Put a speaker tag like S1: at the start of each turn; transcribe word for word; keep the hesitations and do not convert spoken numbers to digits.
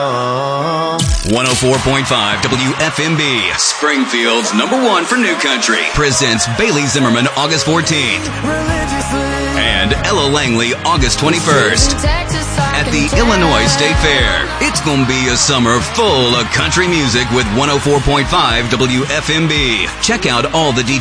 S1: one oh four point five W F M B, Springfield's number one for new country, presents Bailey Zimmerman August fourteenth and Ella Langley August twenty-first at the Illinois State Fair. It's gonna be a summer full of country music with one oh four point five W F M B. Check out all the details